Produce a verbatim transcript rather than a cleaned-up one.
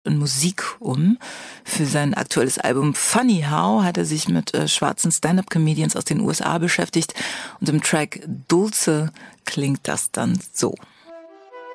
in Musik um. Für sein aktuelles Album Funny How hat er sich mit äh, schwarzen Stand-up-Comedians aus den U S A beschäftigt und im Track Dulce klingt das dann so.